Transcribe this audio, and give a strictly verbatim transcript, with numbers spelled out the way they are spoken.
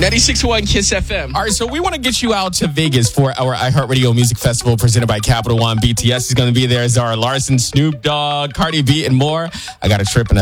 ninety-six point one Kiss F M. All right, so we want to get you out to Vegas for our iHeartRadio Music Festival presented by Capital One. B T S is going to be there. Zara Larson, Snoop Dogg, Cardi B, and more. I got a trip and a